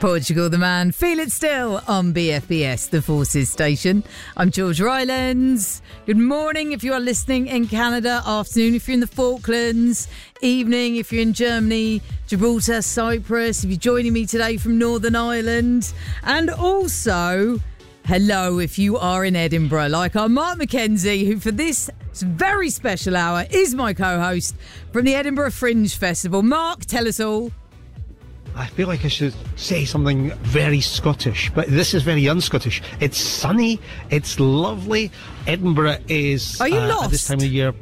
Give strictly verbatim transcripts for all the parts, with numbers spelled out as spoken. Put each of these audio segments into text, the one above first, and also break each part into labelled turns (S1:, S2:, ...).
S1: Portugal the Man, Feel It Still on B F B S, the Forces station. I'm Georgia Rylands. Good morning if you are listening in Canada, afternoon if you're in the Falklands, evening if you're in Germany, Gibraltar, Cyprus, if you're joining me today from Northern Ireland, and also hello if you are in Edinburgh, like our Mark McKenzie, who for this very special hour is my co-host from the Edinburgh Fringe Festival. Mark, tell us all.
S2: I feel like I should say something very Scottish, but this is very un-Scottish. It's sunny, it's lovely. Edinburgh is...
S1: Are you
S2: uh,
S1: lost?
S2: At this time of year...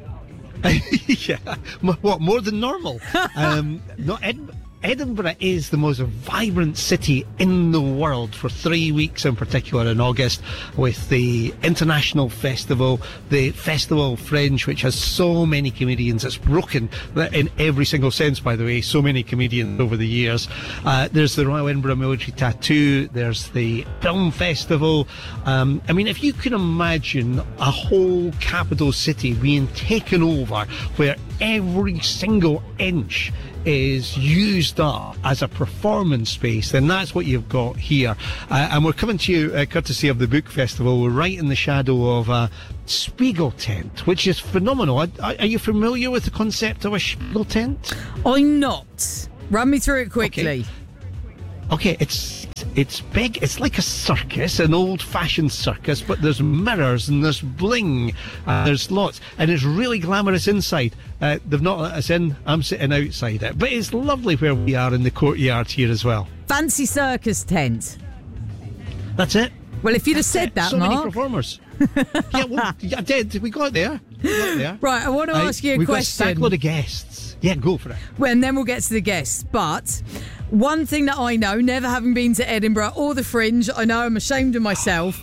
S2: yeah. What, more than normal? um, no, Ed- Edinburgh is the most vibrant city in the world for three weeks in particular in August, with the International Festival, the Festival Fringe, which has so many comedians. It's broken in every single sense, by the way, so many comedians over the years. Uh, there's the Royal Edinburgh Military Tattoo, there's the Film Festival. Um, I mean, if you can imagine a whole capital city being taken over where every single inch is used up as a performance space, then that's what you've got here. Uh, and we're coming to you uh, courtesy of the Book Festival. We're right in the shadow of a Spiegel tent, which is phenomenal. Are, are you familiar with the concept of a Spiegel tent?
S1: I'm not. Run me through it quickly.
S2: Okay. Okay, it's it's big. It's like a circus, an old-fashioned circus, but there's mirrors and there's bling, and there's lots, and it's really glamorous inside. Uh, they've not let us in. I'm sitting outside it, but it's lovely where we are in the courtyard here as well.
S1: Fancy circus tent.
S2: That's it.
S1: Well, if you'd have
S2: That's
S1: said
S2: it.
S1: that,
S2: so
S1: Mark.
S2: many performers. yeah, well, I did. We got there. We got there.
S1: Right, I want to
S2: I,
S1: ask you a
S2: we've
S1: question.
S2: We've got a stackload of guests. Yeah, go for it.
S1: Well, and then we'll get to the guests. But one thing that I know, never having been to Edinburgh or the Fringe, I know I'm ashamed of myself.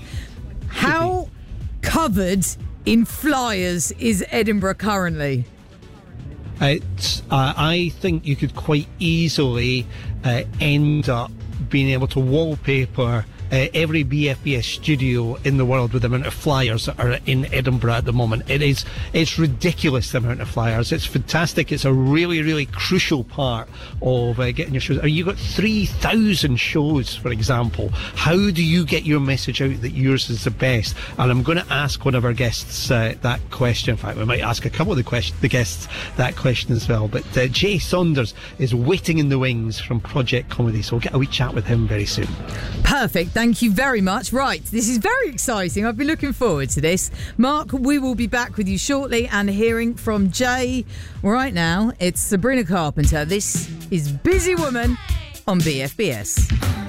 S1: How covered in flyers is Edinburgh currently?
S2: It's, uh, I think you could quite easily uh, end up being able to wallpaper Uh, every B F B S studio in the world with the amount of flyers that are in Edinburgh at the moment. It is, it's ridiculous, the amount of flyers. It's fantastic. It's a really, really crucial part of uh, getting your shows. I mean, you've got three thousand shows, for example. How do you get your message out that yours is the best? And I'm going to ask one of our guests uh, that question. In fact, we might ask a couple of the, question, the guests that question as well. But uh, Jay Saunders is waiting in the wings from Project Comedy, so we'll get a wee chat with him very soon.
S1: Perfect. Thank you very much. Right, this is very exciting. I've been looking forward to this. Mark, we will be back with you shortly and hearing from Jay. Right now, it's Sabrina Carpenter. This is Busy Woman on B F B S.